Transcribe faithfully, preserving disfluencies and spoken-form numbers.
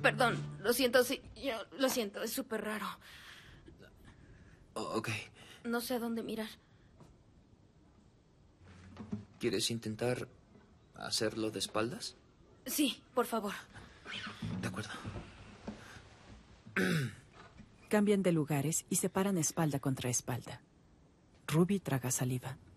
Perdón, lo siento, sí. Yo lo siento, es súper raro. Oh, ok. No sé a dónde mirar. ¿Quieres intentar hacerlo de espaldas? Sí, por favor. De acuerdo. Cambian de lugares y se paran espalda contra espalda. Ruby traga saliva.